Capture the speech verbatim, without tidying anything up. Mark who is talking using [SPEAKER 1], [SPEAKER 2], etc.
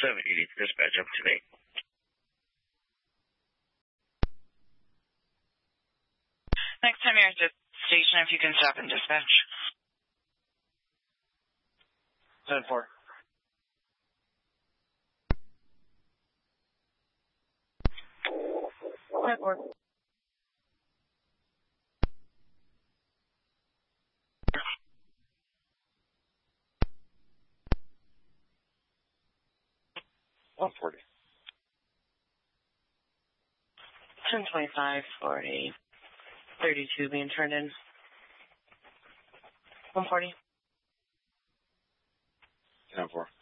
[SPEAKER 1] seven eighty dispatch up to date.
[SPEAKER 2] Next time you're at the station, if you can stop and dispatch.
[SPEAKER 3] ten four.
[SPEAKER 4] ten four.
[SPEAKER 3] one forty.
[SPEAKER 4] ten twenty-five, forty, thirty-two being turned in. one forty.
[SPEAKER 3] ten four.